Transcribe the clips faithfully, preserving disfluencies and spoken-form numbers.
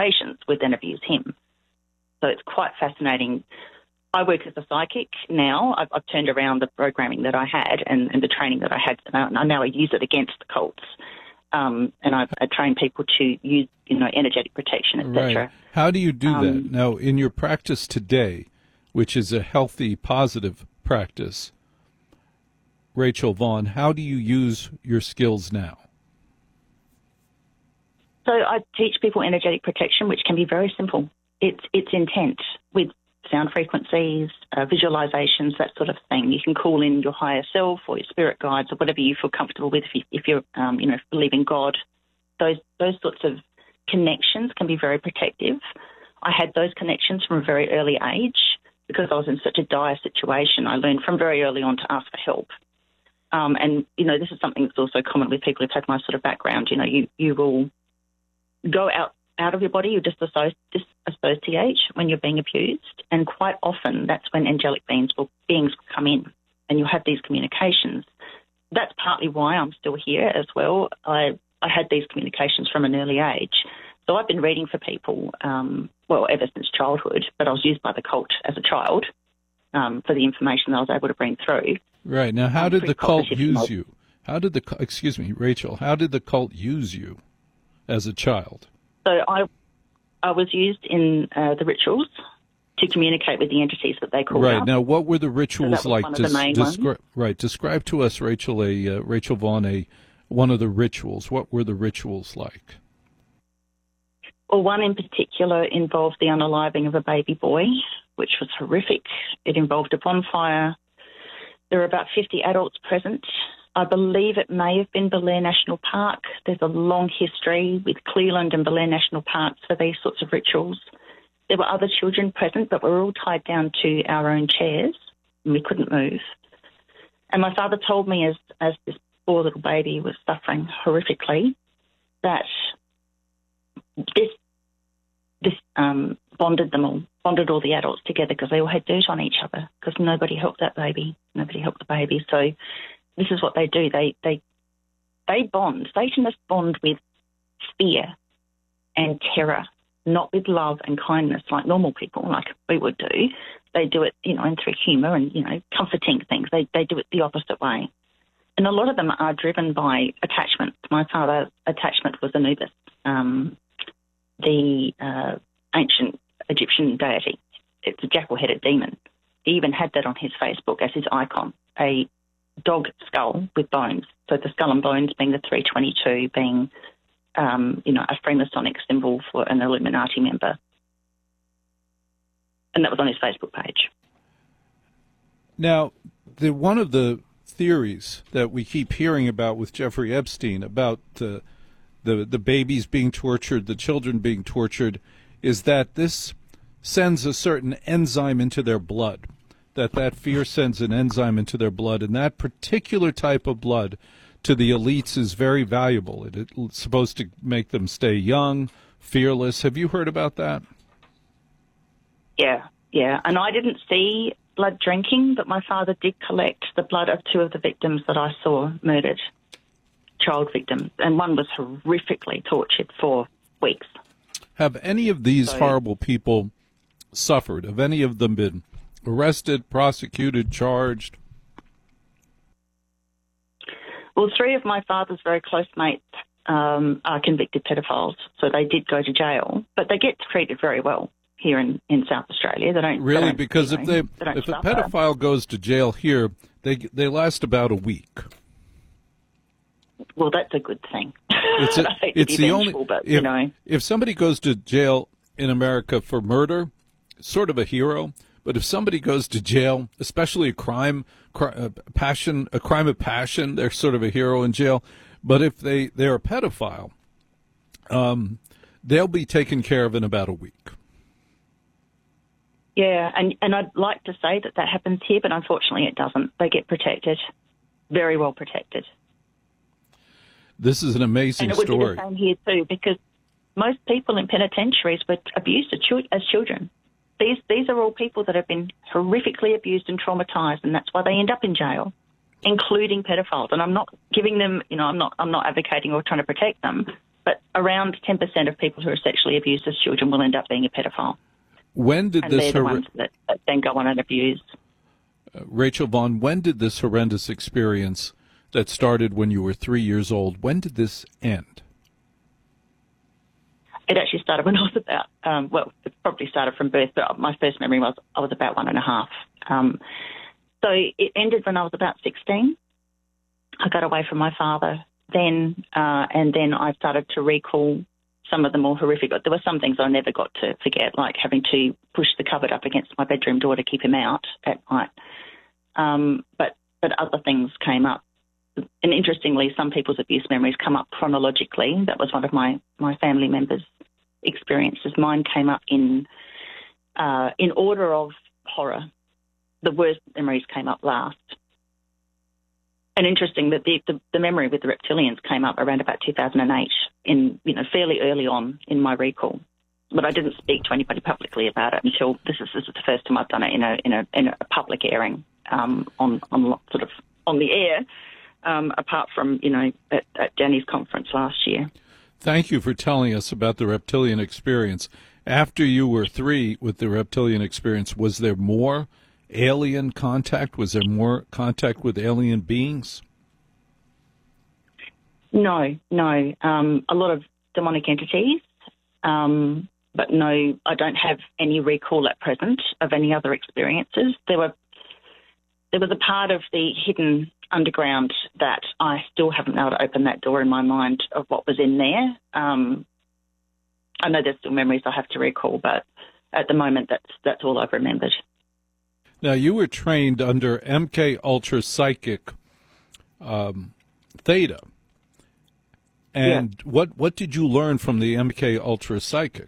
patients would then abuse him. So it's quite fascinating. I work as a psychic now. I've, I've turned around the programming that I had and, and the training that I had, and I now use it against the cults. Um, and I, I train people to use, you know, energetic protection, et cetera. Right. How do you do um, that? Now, in your practice today, which is a healthy, positive practice, Rachel Vaughn, how do you use your skills now? So I teach people energetic protection, which can be very simple. It's it's intent with sound frequencies, uh, visualizations, that sort of thing. You can call in your higher self or your spirit guides or whatever you feel comfortable with. If, you, if you're, um, you know, believe in God, those those sorts of connections can be very protective. I had those connections from a very early age because I was in such a dire situation. I learned from very early on to ask for help. Um, and, you know, this is something that's also common with people who've had my sort of background. You know, you, you will go out, out of your body, you disassociate, disassociate when you're being abused, and quite often that's when angelic beings will, beings will come in and you'll have these communications. That's partly why I'm still here as well. I, I had these communications from an early age. So I've been reading for people, um, well, ever since childhood, but I was used by the cult as a child um, for the information that I was able to bring through. Right. Now, how um, did the cult use mode. you? How did the, excuse me, Rachel, how did the cult use you as a child? So I I was used in uh, the rituals to communicate with the entities that they called Right. up. Now, what were the rituals so like? One of the main descri- ones. Right. Describe to us, Rachel, a uh, Rachel Vaughn, a one of the rituals. What were the rituals like? Well, one in particular involved the unaliving of a baby boy, which was horrific. It involved a bonfire. There were about fifty adults present. I believe it may have been Belair National Park. There's a long history with Cleveland and Belair National Parks for these sorts of rituals. There were other children present, but we were all tied down to our own chairs and we couldn't move. And my father told me as, as this poor little baby was suffering horrifically that this this um, bonded them all, bonded all the adults together because they all had dirt on each other because nobody helped that baby. Nobody helped the baby. So this is what they do. They they they bond. Satanists bond with fear and terror, not with love and kindness like normal people, like we would do. They do it, you know, and through humour and, you know, comforting things. They they do it the opposite way. And a lot of them are driven by attachment. My father's attachment was Anubis, um, the uh, ancient Egyptian deity. It's a jackal-headed demon. He even had that on his Facebook as his icon, a dog skull with bones. So the skull and bones being the three twenty-two, being, um, you know, a Freemasonic symbol for an Illuminati member. And that was on his Facebook page. Now, the one of the theories that we keep hearing about with Jeffrey Epstein about uh, the the babies being tortured, the children being tortured, is that this sends a certain enzyme into their blood, that that fear sends an enzyme into their blood, and that particular type of blood to the elites is very valuable. It, it's supposed to make them stay young, fearless. Have you heard about that? Yeah, yeah. And I didn't see blood drinking, but my father did collect the blood of two of the victims that I saw murdered, child victims, and one was horrifically tortured for weeks. Have any of these so, horrible people suffered? Have any of them been arrested, prosecuted, charged? Well, three of my father's very close mates um, are convicted pedophiles, so they did go to jail, but they get treated very well here in, in South Australia. They don't really they don't, because you know, if they, they if a suffer. pedophile goes to jail here, they they last about a week. Well, that's a good thing. It's a, it's the only but, if, you know. if somebody goes to jail in America for murder, sort of a hero. But if somebody goes to jail, especially a crime, cri- passion, a crime of passion, they're sort of a hero in jail. But if they they're a pedophile, um, they'll be taken care of in about a week. Yeah, and, and I'd like to say that that happens here, but unfortunately it doesn't. They get protected, very well protected. This is an amazing and it would story. be the same here too, because most people in penitentiaries were abused as children. These these are all people that have been horrifically abused and traumatised, and that's why they end up in jail, including pedophiles. And I'm not giving them, you know, I'm not I'm not advocating or trying to protect them. but around ten percent of people who are sexually abused as children will end up being a pedophile. When did and this they're the hor- ones that, that then go on and abuse. uh, Rachel Vaughn, when did this horrendous experience that started when you were three years old, when did this end? It actually started when I was about, um, well, it probably started from birth, but my first memory was I was about one and a half. Um, so it ended when I was about sixteen. I got away from my father then, uh, and then I started to recall some of the more horrific. There were some things I never got to forget, like having to push the cupboard up against my bedroom door to keep him out at night. Um, but but other things came up. And interestingly, some people's abuse memories come up chronologically. That was one of my, my family members' experiences. Mine came up in uh, in order of horror. The worst memories came up last. And interesting that the, the, the memory with the reptilians came up around about two thousand eight, in you know fairly early on in my recall. But I didn't speak to anybody publicly about it until this is this is the first time I've done it in a in a in a public airing um, on on sort of on the air. Um, apart from, you know, at, at Danny's conference last year. Thank you for telling us about the reptilian experience. After you were three with the reptilian experience, was there more alien contact? Was there more contact with alien beings? No, no. Um, a lot of demonic entities, um, but no, I don't have any recall at present of any other experiences. There were there was a part of the hidden underground that I still haven't been able to open that door in my mind of what was in there. Um, I know there's still memories I have to recall, but at the moment that's that's all I've remembered. Now, you were trained under M K Ultra Psychic um, Theta. And yeah. what, what did you learn from the M K Ultra Psychic?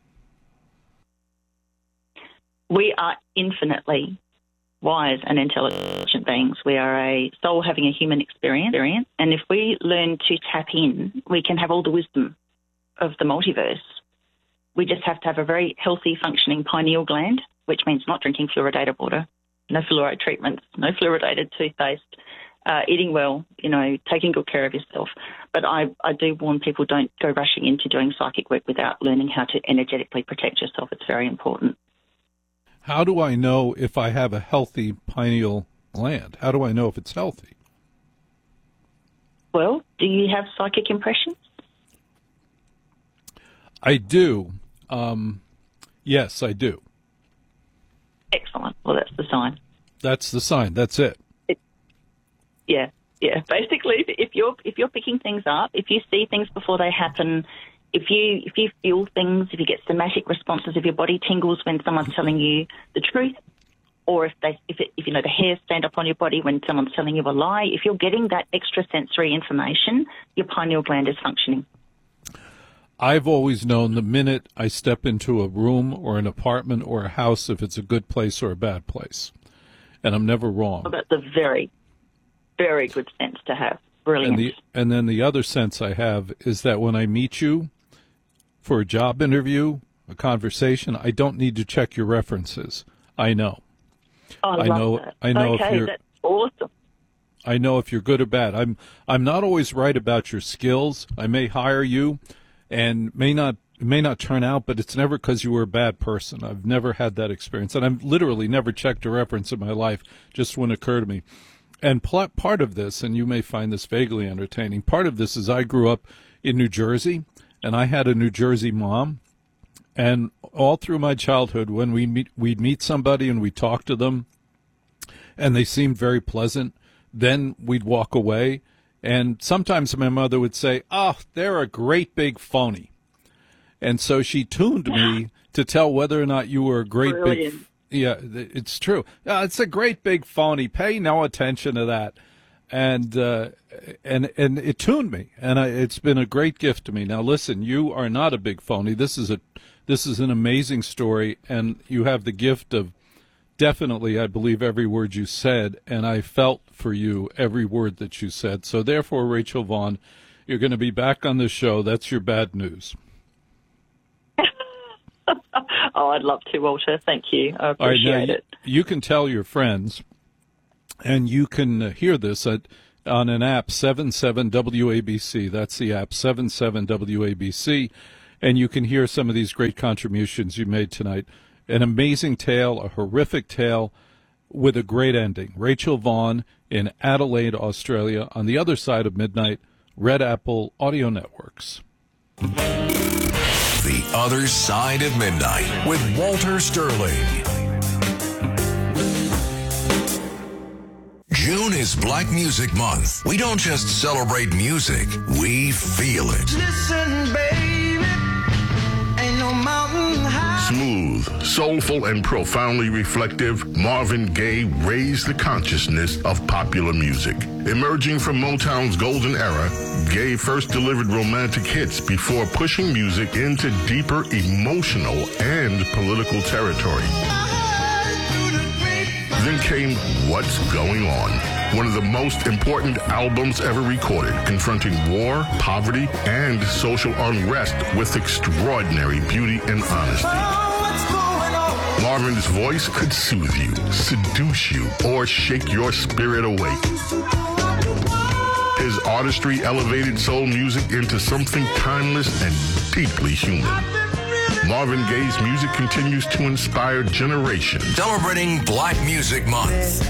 We are infinitely wise and intelligent beings. We are a soul having a human experience, and if we learn to tap in, we can have all the wisdom of the multiverse. We just have to have a very healthy, functioning pineal gland, which means not drinking fluoridated water, no fluoride treatments, no fluoridated toothpaste, uh, eating well, you know, taking good care of yourself. But I, I do warn people, don't go rushing into doing psychic work without learning how to energetically protect yourself. It's very important. How do I know if I have a healthy pineal gland? How do I know if it's healthy? Well, do you have psychic impressions? I do. Um, yes, I do. Excellent. Well, that's the sign. That's the sign. That's it. it yeah, yeah. Basically, if you're if you're picking things up, if you see things before they happen, If you if you feel things, if you get somatic responses, if your body tingles when someone's telling you the truth, or if they if it, if you know the hairs stand up on your body when someone's telling you a lie, if you're getting that extra sensory information, your pineal gland is functioning. I've always known the minute I step into a room or an apartment or a house if it's a good place or a bad place, and I'm never wrong. Well, that's a very, very good sense to have. Brilliant. And the and then the other sense I have is that when I meet you for a job interview, a conversation, I don't need to check your references. I know. Oh, I, I love know. that. I know okay, if you're. That's awesome. I know if you're good or bad. I'm. I'm not always right about your skills. I may hire you, and may not may not turn out, but it's never because you were a bad person. I've never had that experience, and I've literally never checked a reference in my life. Just wouldn't occur to me. And pl- part of this, and you may find this vaguely entertaining, part of this is I grew up in New Jersey, and I had a New Jersey mom. And all through my childhood, when we meet, we'd meet somebody and we'd talk to them, and they seemed very pleasant, then we'd walk away. And sometimes my mother would say, oh, they're a great big phony. And so she tuned me to tell whether or not you were a great Brilliant. big Yeah, it's true. Uh, it's a great big phony. Pay no attention to that, and uh, and and it tuned me, and I, it's been a great gift to me. Now, listen, you are not a big phony. This is a this is an amazing story, and you have the gift of definitely, I believe every word you said, and I felt for you every word that you said. So, therefore, Rachel Vaughn, you're going to be back on the show. That's your bad news. Oh, I'd love to, Walter. Thank you. I appreciate All right, now, it. You can tell your friends, and you can uh, hear this. Uh, on an app, seventy-seven W A B C. That's the app, seventy-seven W A B C. And you can hear some of these great contributions you made tonight. An amazing tale, a horrific tale with a great ending. Rachel Vaughn in Adelaide, Australia, on the other side of midnight, Red Apple Audio Networks. The Other Side of Midnight with Walter Sterling. June is Black Music Month. We don't just celebrate music, we feel it. Listen, baby, ain't no mountain high. Smooth, soulful, and profoundly reflective, Marvin Gaye raised the consciousness of popular music. Emerging from Motown's golden era, Gaye first delivered romantic hits before pushing music into deeper emotional and political territory. Then came What's Going On, one of the most important albums ever recorded, confronting war, poverty, and social unrest with extraordinary beauty and honesty. Marvin's voice could soothe you, seduce you, or shake your spirit awake. His artistry elevated soul music into something timeless and deeply human. Marvin Gaye's music continues to inspire generations. Celebrating Black Music Month.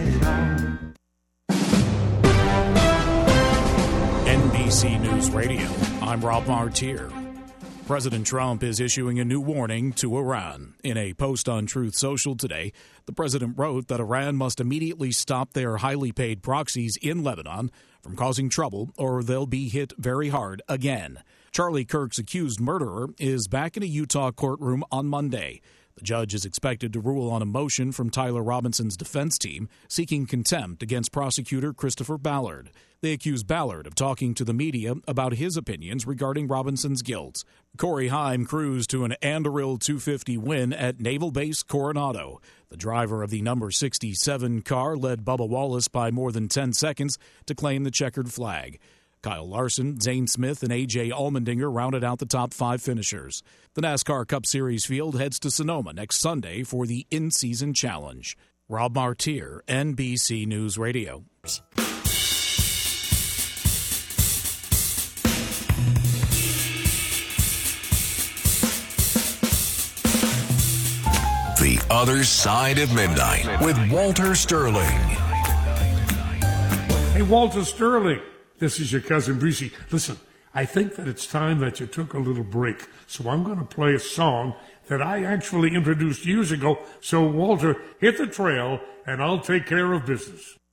N B C News Radio, I'm Rob Martier. President Trump is issuing a new warning to Iran. In a post on Truth Social today, the president wrote that Iran must immediately stop their highly paid proxies in Lebanon from causing trouble or they'll be hit very hard again. Charlie Kirk's accused murderer is back in a Utah courtroom on Monday. The judge is expected to rule on a motion from Tyler Robinson's defense team seeking contempt against prosecutor Christopher Ballard. They accuse Ballard of talking to the media about his opinions regarding Robinson's guilt. Corey Haim cruised to an Anduril two fifty win at Naval Base Coronado. The driver of the number sixty-seven car led Bubba Wallace by more than ten seconds to claim the checkered flag. Kyle Larson, Zane Smith, and A J Allmendinger rounded out the top five finishers. The NASCAR Cup Series field heads to Sonoma next Sunday for the in-season challenge. Rob Martier, N B C News Radio. The Other Side of Midnight with Walter Sterling. Hey, Walter Sterling. This is your cousin Brucey. Listen, I think that it's time that you took a little break. So I'm going to play a song that I actually introduced years ago. So, Walter, hit the trail, and I'll take care of business.